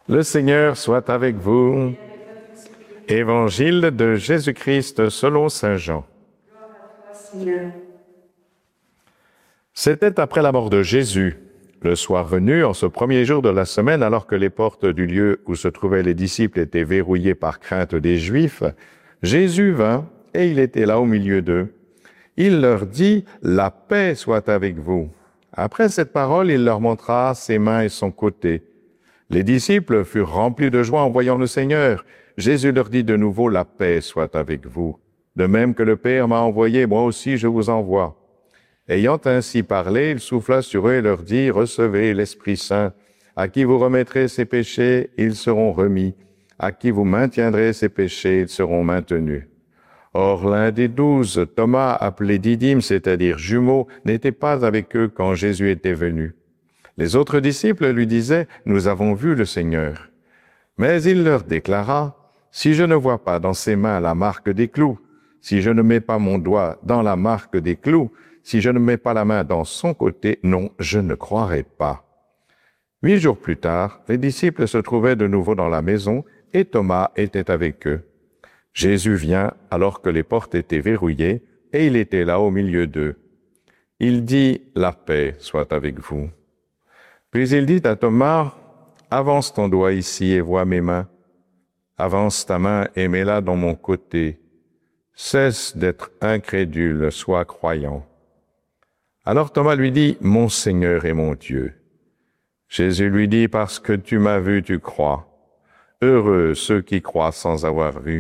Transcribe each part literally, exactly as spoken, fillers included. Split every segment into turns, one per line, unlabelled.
Le Seigneur soit avec vous. Évangile de Jésus-Christ selon saint Jean. C'était après la mort de Jésus, le soir venu, en ce premier jour de la semaine, alors que les portes du lieu où se trouvaient les disciples étaient verrouillées par crainte des Juifs, Jésus vint et il était là au milieu d'eux. Il leur dit « La paix soit avec vous ». Après cette parole, il leur montra ses mains et son côté. Les disciples furent remplis de joie en voyant le Seigneur. Jésus leur dit de nouveau « La paix soit avec vous ». De même que le Père m'a envoyé, moi aussi je vous envoie. Ayant ainsi parlé, il souffla sur eux et leur dit « Recevez l'Esprit Saint. À qui vous remettrez ses péchés, ils seront remis. À qui vous maintiendrez ses péchés, ils seront maintenus. » Or, l'un des douze, Thomas, appelé Didyme, c'est-à-dire jumeau, n'était pas avec eux quand Jésus était venu. Les autres disciples lui disaient « Nous avons vu le Seigneur. » Mais il leur déclara « Si je ne vois pas dans ses mains la marque des clous, si je ne mets pas mon doigt dans la marque des clous, si je ne mets pas la main dans son côté, non, je ne croirai pas. » Huit jours plus tard, les disciples se trouvaient de nouveau dans la maison et Thomas était avec eux. Jésus vient alors que les portes étaient verrouillées et il était là au milieu d'eux. Il dit « La paix soit avec vous. » Puis il dit à Thomas « Avance ton doigt ici et vois mes mains. Avance ta main et mets-la dans mon côté. Cesse d'être incrédule, sois croyant. » Alors Thomas lui dit « Mon Seigneur et mon Dieu. » Jésus lui dit « Parce que tu m'as vu, tu crois. Heureux ceux qui croient sans avoir vu. »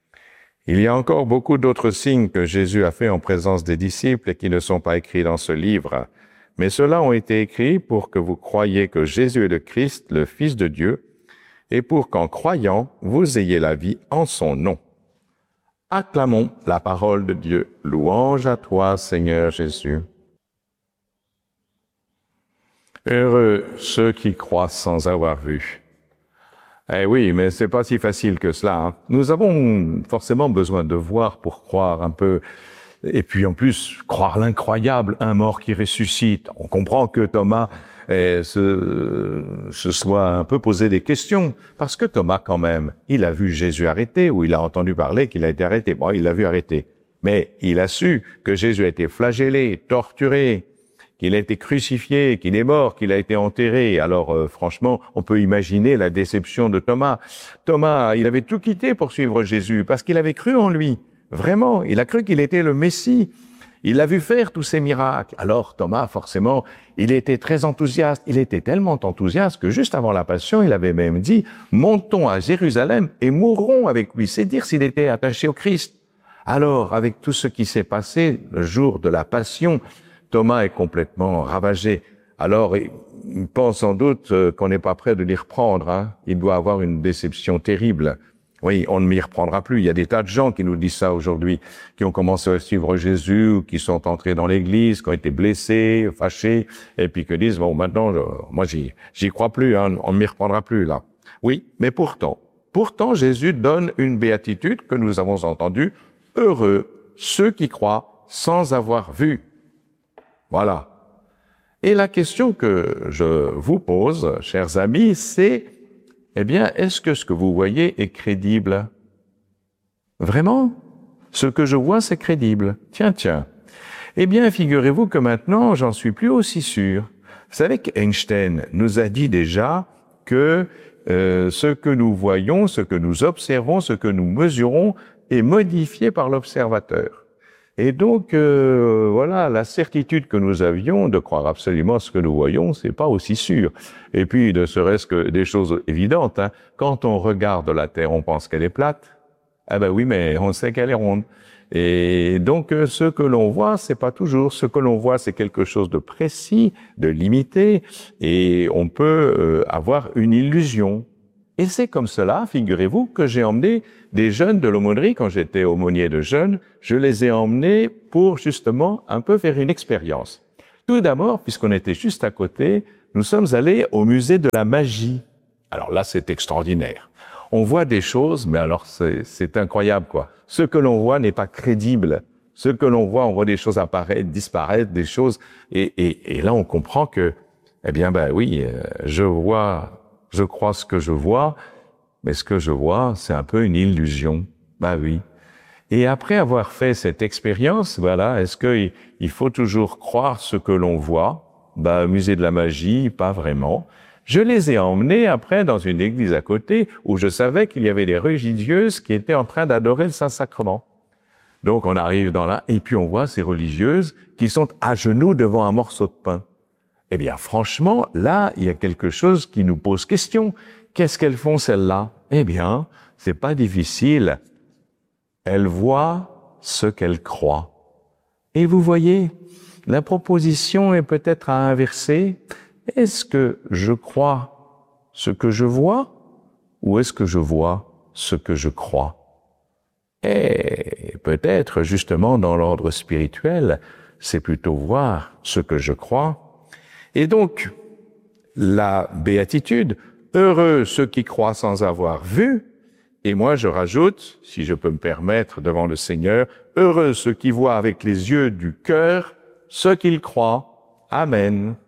Il y a encore beaucoup d'autres signes que Jésus a fait en présence des disciples et qui ne sont pas écrits dans ce livre. Mais ceux-là ont été écrits pour que vous croyiez que Jésus est le Christ, le Fils de Dieu, et pour qu'en croyant, vous ayez la vie en son nom. Acclamons la parole de Dieu. Louange à toi, Seigneur Jésus. Heureux ceux qui croient sans avoir vu. Eh oui, mais c'est pas si facile que cela. Hein. Nous avons forcément besoin de voir pour croire un peu. Et puis en plus, croire l'incroyable, un mort qui ressuscite. On comprend que Thomas eh, se, se soit un peu posé des questions. Parce que Thomas, quand même, il a vu Jésus arrêté, ou il a entendu parler qu'il a été arrêté. Bon, il l'a vu arrêté. Mais il a su que Jésus a été flagellé, torturé, qu'il a été crucifié, qu'il est mort, qu'il a été enterré. Alors euh, franchement, on peut imaginer la déception de Thomas. Thomas, il avait tout quitté pour suivre Jésus, parce qu'il avait cru en lui. Vraiment, il a cru qu'il était le Messie. Il a vu faire tous ces miracles. Alors Thomas, forcément, il était très enthousiaste. Il était tellement enthousiaste que juste avant la Passion, il avait même dit « Montons à Jérusalem et mourrons avec lui ». C'est dire s'il était attaché au Christ. Alors, avec tout ce qui s'est passé le jour de la Passion, Thomas est complètement ravagé. Alors, il pense sans doute qu'on n'est pas prêt de l'y reprendre. Hein. Il doit avoir une déception terrible. Oui, on ne m'y reprendra plus. Il y a des tas de gens qui nous disent ça aujourd'hui, qui ont commencé à suivre Jésus, ou qui sont entrés dans l'Église, qui ont été blessés, fâchés, et puis qui disent, bon, maintenant, je, moi, j'y, j'y crois plus, hein, on ne m'y reprendra plus, là. Oui, mais pourtant, pourtant, Jésus donne une béatitude que nous avons entendue, « Heureux ceux qui croient sans avoir vu ». Voilà. Et la question que je vous pose, chers amis, c'est, eh bien, est-ce que ce que vous voyez est crédible? Vraiment? Ce que je vois, c'est crédible. Tiens, tiens. Eh bien, figurez-vous que maintenant, j'en suis plus aussi sûr. Vous savez qu'Einstein nous a dit déjà que euh, ce que nous voyons, ce que nous observons, ce que nous mesurons est modifié par l'observateur. Et donc, euh, voilà, la certitude que nous avions de croire absolument ce que nous voyons, c'est pas aussi sûr. Et puis, ne serait-ce que des choses évidentes, hein. Quand on regarde la Terre, on pense qu'elle est plate. Ah ben oui, mais on sait qu'elle est ronde. Et donc, ce que l'on voit, c'est pas toujours. Ce que l'on voit, c'est quelque chose de précis, de limité, et on peut euh, avoir une illusion. Et c'est comme cela, figurez-vous, que j'ai emmené des jeunes de l'aumônerie, quand j'étais aumônier de jeunes, je les ai emmenés pour justement un peu faire une expérience. Tout d'abord, puisqu'on était juste à côté, nous sommes allés au musée de la magie. Alors là, c'est extraordinaire. On voit des choses, mais alors c'est, c'est incroyable, quoi. Ce que l'on voit n'est pas crédible. Ce que l'on voit, on voit des choses apparaître, disparaître, des choses, et, et, et là on comprend que, eh bien, ben oui, je vois Je crois ce que je vois, mais ce que je vois, c'est un peu une illusion. Bah oui. Et après avoir fait cette expérience, voilà, est-ce qu'il il faut toujours croire ce que l'on voit? Bah, au musée de la magie, pas vraiment. Je les ai emmenés après dans une église à côté où je savais qu'il y avait des religieuses qui étaient en train d'adorer le Saint-Sacrement. Donc on arrive dans là, et puis on voit ces religieuses qui sont à genoux devant un morceau de pain. Eh bien, franchement, là, il y a quelque chose qui nous pose question. Qu'est-ce qu'elles font, celles-là? Eh bien, c'est pas difficile. Elles voient ce qu'elles croient. Et vous voyez, la proposition est peut-être à inverser. Est-ce que je crois ce que je vois ou est-ce que je vois ce que je crois? Et peut-être, justement, dans l'ordre spirituel, c'est plutôt voir ce que je crois. Et donc, la béatitude, heureux ceux qui croient sans avoir vu, et moi je rajoute, si je peux me permettre devant le Seigneur, heureux ceux qui voient avec les yeux du cœur ce qu'ils croient. Amen.